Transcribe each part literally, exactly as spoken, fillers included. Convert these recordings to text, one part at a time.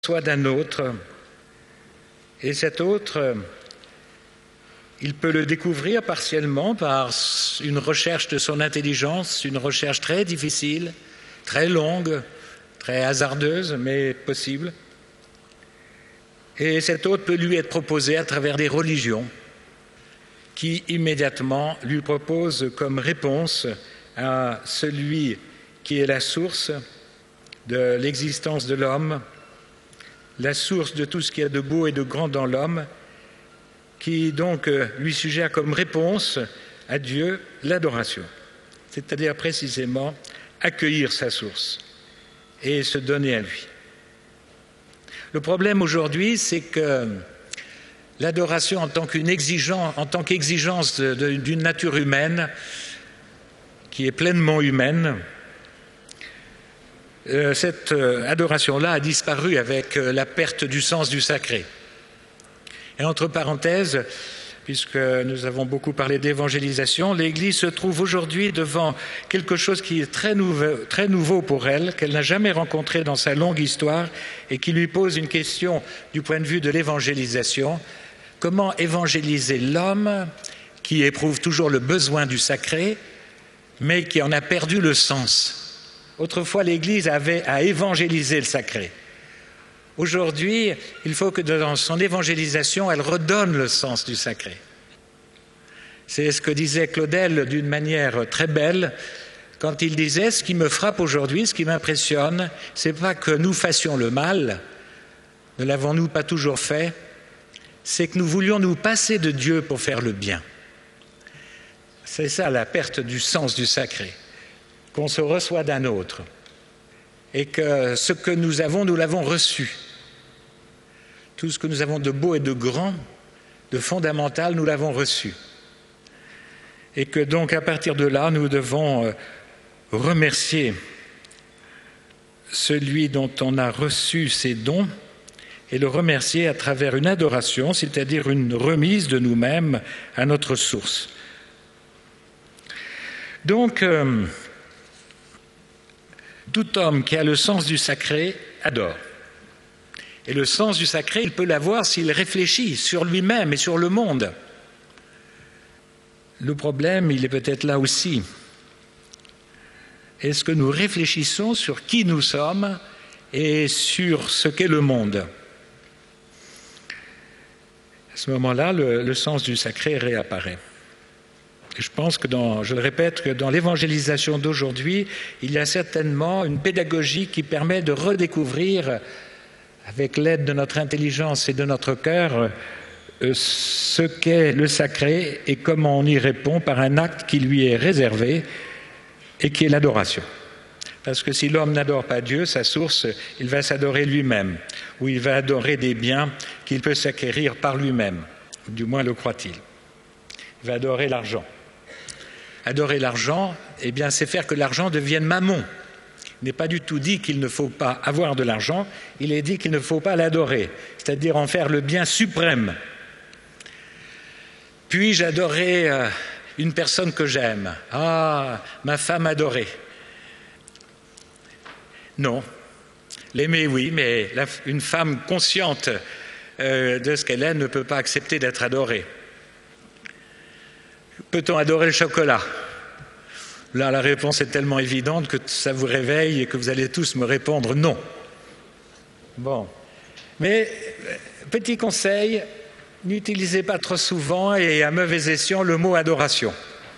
soit d'un autre. Et cet autre, il peut le découvrir partiellement par une recherche de son intelligence, une recherche très difficile, très longue, très hasardeuse, mais possible. Et cet autre peut lui être proposé à travers des religions qui immédiatement lui proposent comme réponse à celui qui est la source de l'existence de l'homme, la source de tout ce qu'il y a de beau et de grand dans l'homme, qui donc lui suggère comme réponse à Dieu l'adoration, c'est-à-dire précisément accueillir sa source et se donner à lui. Le problème aujourd'hui, c'est que l'adoration en tant qu'une exigence, en tant qu'exigence de, de, d'une nature humaine, qui est pleinement humaine, euh, cette euh, adoration-là a disparu avec euh, la perte du sens du sacré. Et entre parenthèses, puisque nous avons beaucoup parlé d'évangélisation, l'Église se trouve aujourd'hui devant quelque chose qui est très nouveau, très nouveau pour elle, qu'elle n'a jamais rencontré dans sa longue histoire et qui lui pose une question du point de vue de l'évangélisation. Comment évangéliser l'homme qui éprouve toujours le besoin du sacré, mais qui en a perdu le sens? Autrefois, l'Église avait à évangéliser le sacré. Aujourd'hui, il faut que dans son évangélisation, elle redonne le sens du sacré. C'est ce que disait Claudel d'une manière très belle quand il disait « Ce qui me frappe aujourd'hui, ce qui m'impressionne, c'est pas que nous fassions le mal, ne l'avons-nous pas toujours fait, c'est que nous voulions nous passer de Dieu pour faire le bien. » C'est ça la perte du sens du sacré, qu'on se reçoit d'un autre. Et que ce que nous avons, nous l'avons reçu. Tout ce que nous avons de beau et de grand, de fondamental, nous l'avons reçu. Et que donc, à partir de là, nous devons remercier celui dont on a reçu ces dons et le remercier à travers une adoration, c'est-à-dire une remise de nous-mêmes à notre source. Donc, euh, tout homme qui a le sens du sacré adore. Et le sens du sacré, il peut l'avoir s'il réfléchit sur lui-même et sur le monde. Le problème, il est peut-être là aussi. Est-ce que nous réfléchissons sur qui nous sommes et sur ce qu'est le monde? À ce moment-là, le, le sens du sacré réapparaît. Je pense que, dans, je le répète, que dans l'évangélisation d'aujourd'hui, il y a certainement une pédagogie qui permet de redécouvrir, avec l'aide de notre intelligence et de notre cœur, ce qu'est le sacré et comment on y répond par un acte qui lui est réservé et qui est l'adoration. Parce que si l'homme n'adore pas Dieu, sa source, il va s'adorer lui-même, ou il va adorer des biens qu'il peut s'acquérir par lui-même, du moins le croit-il. Il va adorer l'argent. Adorer l'argent, eh bien, c'est faire que l'argent devienne mammon. Il n'est pas du tout dit qu'il ne faut pas avoir de l'argent, il est dit qu'il ne faut pas l'adorer, c'est-à-dire en faire le bien suprême. Puis-je adorer euh, une personne que j'aime? Ah, ma femme adorée. Non. L'aimer, oui, mais la, une femme consciente euh, de ce qu'elle est ne peut pas accepter d'être adorée. Peut-on adorer le chocolat? Là, la réponse est tellement évidente que ça vous réveille et que vous allez tous me répondre non. Bon. Mais, petit conseil, n'utilisez pas trop souvent et à mauvais escient le mot adoration.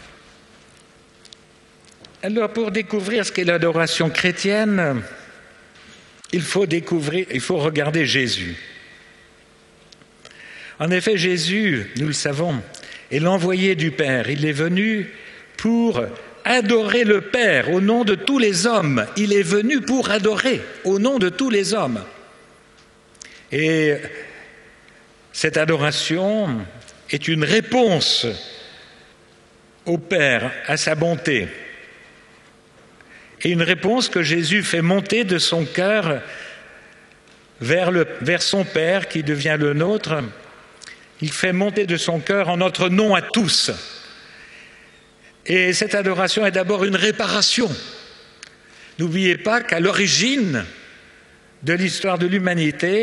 Alors, pour découvrir ce qu'est l'adoration chrétienne, il faut découvrir, il faut regarder Jésus. En effet, Jésus, nous le savons, est l'envoyé du Père. Il est venu pour adorer le Père au nom de tous les hommes. Il est venu pour adorer au nom de tous les hommes. Et cette adoration est une réponse au Père, à sa bonté. Et une réponse que Jésus fait monter de son cœur vers, le, vers son Père qui devient le nôtre. Il fait monter de son cœur en notre nom à tous. Et cette adoration est d'abord une réparation. N'oubliez pas qu'à l'origine de l'histoire de l'humanité